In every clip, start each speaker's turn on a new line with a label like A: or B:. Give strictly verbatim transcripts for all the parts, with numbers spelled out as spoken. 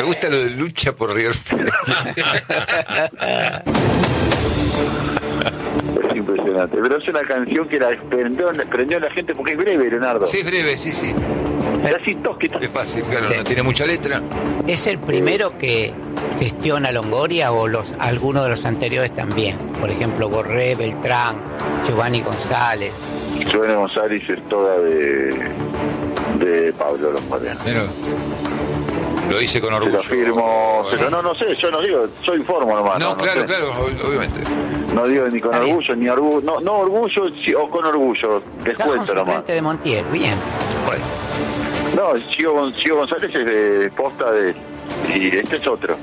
A: gusta lo de lucha por River Plate.
B: Es impresionante. Pero es una canción que la prendió, prendió a la gente porque es breve, Leonardo.
A: Sí, es breve, sí, sí.
B: Es así, toque, toque.
A: Es fácil, claro, no tiene mucha letra.
C: ¿Es el primero que gestiona Longoria o los algunos de los anteriores también? Por ejemplo, Borré, Beltrán, Giovanni González.
B: Giovanni González es toda de, de Pablo Longoria.
A: Pero lo hice con orgullo.
B: Se lo firmo, se lo, no, no sé, yo no digo, yo informo nomás.
A: No,
B: no, no
A: claro,
B: sé.
A: claro, obviamente.
B: No digo ni con
C: Está
B: orgullo,
C: bien.
B: ni orgullo, no, no orgullo sí, o con orgullo, descuento
C: Estamos
B: nomás.
C: frente de Montiel, bien.
A: Bueno,
B: No, Gio, Gon- Gio González es de posta de... Y este es otro.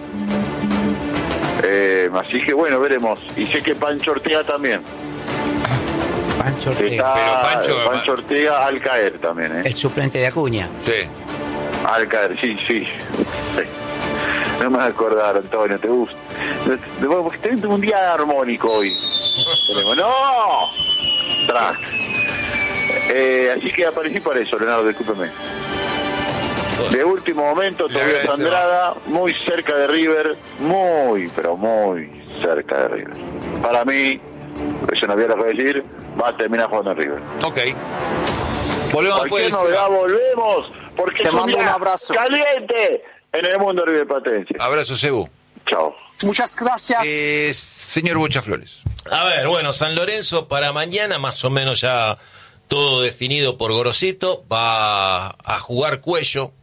B: Eh, así que bueno, veremos. Y sé que Pancho Ortega también.
C: Pancho
B: Que
C: Ortega,
B: está,
A: Pero Pancho-
B: Pancho Ortega al caer también, ¿eh?
C: el suplente de Acuña.
A: sí.
B: Al caer, sí, sí. Sí. No me vas a acordar, Antonio, te gusta. Porque tengo un día armónico hoy. Tenemos- ¡No! Track. Eh, así que aparecí por eso, Leonardo, discúlpeme. De último momento,
A: Le
B: Tobias
A: agradecemos.
B: Andrada, muy cerca de River, muy, pero muy cerca de River. Para mí, yo no había lo que decir, va a terminar jugando en River.
A: Ok. Volvemos
B: Cualquier
A: después.
B: novedad, volvemos, porque
D: Te
B: es un
D: mando un
B: día
D: abrazo.
B: caliente en el mundo River Platense.
A: Abrazo, Cebu.
B: Chao.
D: Muchas gracias.
A: Eh, señor Bocha Flores.
E: A ver, bueno, San Lorenzo para mañana, más o menos ya todo definido por Gorosito. Va a jugar Cuello,